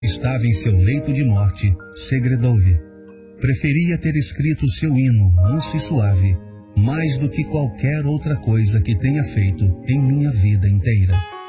estava em seu leito de morte, segredou-lhe. Preferia ter escrito seu hino manso e suave, mais do que qualquer outra coisa que tenha feito em minha vida inteira.